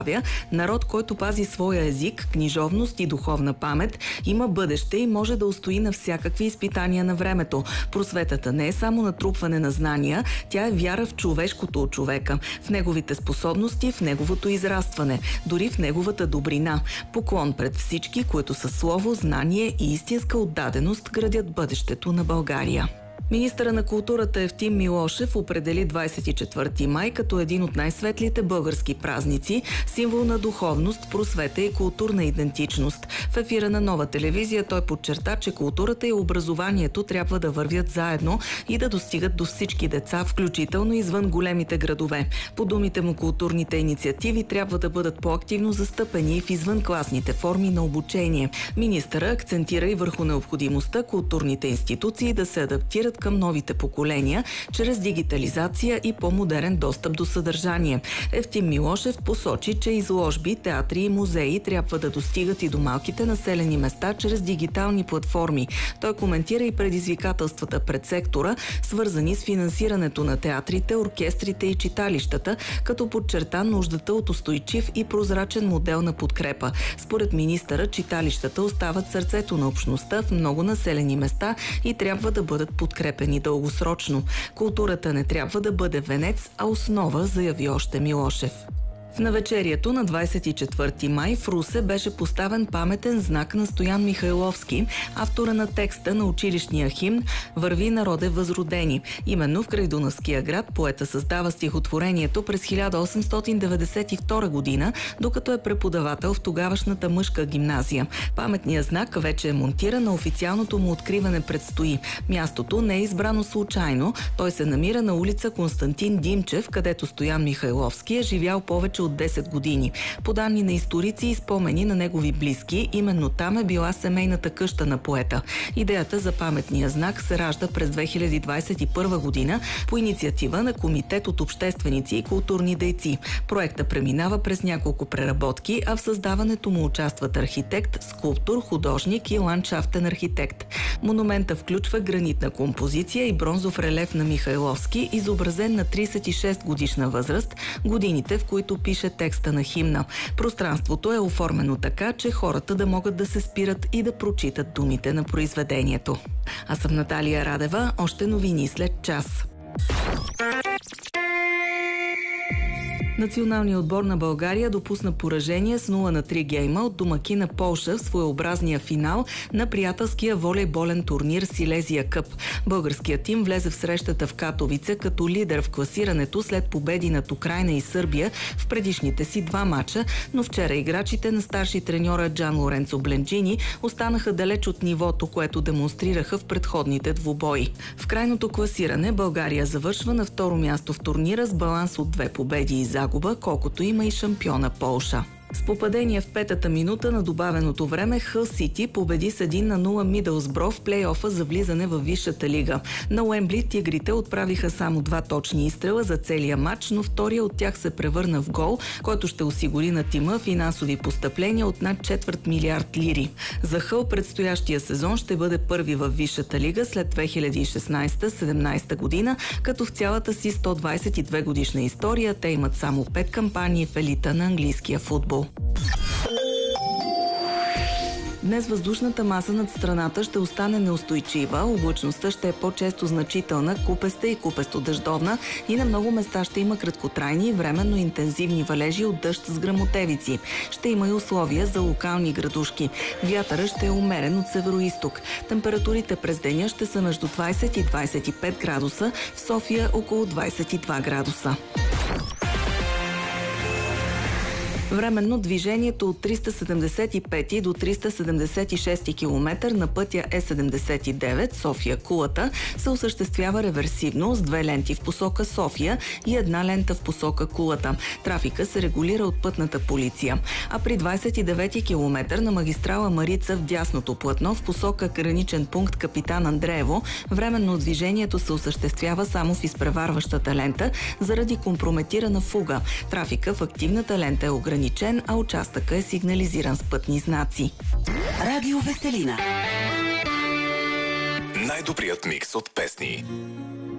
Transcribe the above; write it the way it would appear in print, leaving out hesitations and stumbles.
народ, който пази своя език, книжовност и духовна памет, има бъдеще и може да устои на всякакви изпитания на времето. Просветата не е само натрупване на знания, тя е вяра в човешкото от човека, в неговите способности, в неговото израстване, дори в неговата добрина. Поклон пред всички, които със слово, знание и истинска отдаденост градят бъдещето на България. Министъра на културата Евтим Милошев определи 24 май като един от най-светлите български празници, символ на духовност, просвета и културна идентичност. В ефира на Нова телевизия той подчерта, че културата и образованието трябва да вървят заедно и да достигат до всички деца, включително извън големите градове. По думите му, културните инициативи трябва да бъдат по-активно застъпени в извънкласните форми на обучение. Министъра акцентира и върху необходимостта културните институции да се адаптират към новите поколения, чрез дигитализация и по-модерен достъп до съдържание. Евтим Милошев посочи, че изложби, театри и музеи трябва да достигат и до малките населени места чрез дигитални платформи. Той коментира и предизвикателствата пред сектора, свързани с финансирането на театрите, оркестрите и читалищата, като подчерта нуждата от устойчив и прозрачен модел на подкрепа. Според министъра, читалищата остават сърцето на общността в много населени места и трябва да бъдат подкрепени дългосрочно. Културата не трябва да бъде венец, а основа, заяви още Милошев. В навечерието на 24 май в Русе беше поставен паметен знак на Стоян Михайловски, автора на текста на училищния химн «Върви, народе, възродени». Именно в крайдунавския град поета създава стихотворението през 1892 година, докато е преподавател в тогавашната мъжка гимназия. Паметният знак вече е монтиран, на официалното му откриване предстои. Мястото не е избрано случайно. Той се намира на улица Константин Димчев, където Стоян Михайловски е живял повече от 10 години. По данни на историци и спомени на негови близки, именно там е била семейната къща на поета. Идеята за паметния знак се ражда през 2021 година по инициатива на Комитет от общественици и културни дейци. Проектът преминава през няколко преработки, а в създаването му участват архитект, скулптор, художник и ландшафтен архитект. Монумента включва гранитна композиция и бронзов релеф на Михайловски, изобразен на 36 годишна възраст, годините, в които пише текста на химна. Пространството е оформено така, че хората да могат да се спират и да прочитат думите на произведението. Аз съм Наталия Радева, още новини след час. Националният отбор на България допусна поражение с 0-3 гейма от домакина Полша в своеобразния финал на приятелския волейболен турнир Силезия Къп. Българският тим влезе в срещата в Катовице като лидер в класирането след победи над Украйна и Сърбия в предишните си два мача, но вчера играчите на старши треньора Джан Лоренцо Бленджини останаха далеч от нивото, което демонстрираха в предходните двубои. В крайното класиране България завършва на второ място в турнира с баланс от 2 победи и загуба, колкото има и шампиона Полша. С попадение в петата минута на добавеното време Хъл Сити победи с 1-0 Мидълсбро в плейофа за влизане във Висшата лига. На Уембли тигрите отправиха само 2 точни изстрела за целия матч, но втория от тях се превърна в гол, който ще осигури на тима финансови постъпления от над 250 милиарда лири. За Хъл предстоящия сезон ще бъде първи във Висшата лига след 2016-17 година, като в цялата си 122 годишна история те имат само 5 кампании в елита на английския футбол. Днес въздушната маса над страната ще остане неустойчива, облачността ще е по-често значителна, купеста и купесто-дъждовна и на много места ще има краткотрайни и временно интензивни валежи от дъжд с гръмотевици. Ще има и условия за локални градушки. Вятърът ще е умерен от североизток. Температурите през деня ще са между 20 и 25 градуса, в София около 22 градуса. Временно движението от 375 до 376 км на пътя Е79 София-Кулата се осъществява реверсивно с 2 ленти в посока София и 1 лента в посока Кулата. Трафика се регулира от пътната полиция. А при 29 км на магистрала Марица в дясното платно в посока граничен пункт Капитан Андреево временно движението се осъществява само в изпреварващата лента заради компрометирана фуга. Трафика в активната лента е ограничен, а участъкът е сигнализиран с пътни знаци. Радио Веселина. Най-добрият микс от песни.